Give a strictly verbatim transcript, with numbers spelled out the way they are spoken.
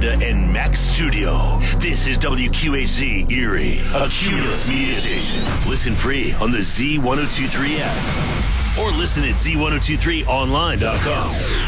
Miranda and Max Studio. This is W Q H Z Erie, a Cumulus media station. Listen free on the Z ten twenty-three app or listen at Z ten twenty-three online dot com.